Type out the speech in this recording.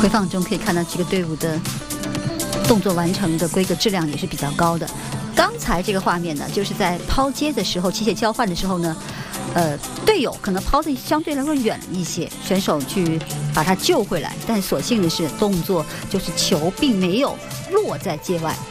回放中可以看到几个队伍的动作完成的规格质量也是比较高的。刚才这个画面呢，就是在抛接的时候，机械交换的时候呢，队友可能抛的相对来说远了一些，选手去把它救回来，但所幸的是动作就是球并没有落在界外，